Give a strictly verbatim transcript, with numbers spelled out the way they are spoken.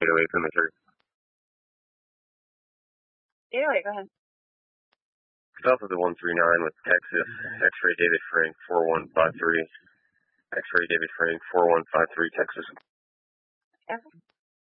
eight oh eight from Missouri. eight oh eight, go ahead. South of the one three nine with Texas, X-ray David Frank, four one five three. X-ray David Frank, four one five three, Texas. Okay.